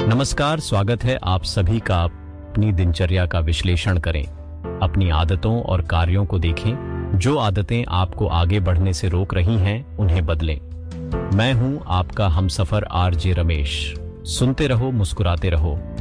नमस्कार, स्वागत है आप सभी का। अपनी दिनचर्या का विश्लेषण करें, अपनी आदतों और कार्यों को देखें। जो आदतें आपको आगे बढ़ने से रोक रही हैं, उन्हें बदलें। मैं हूं आपका हमसफर आरजे रमेश। सुनते रहो, मुस्कुराते रहो।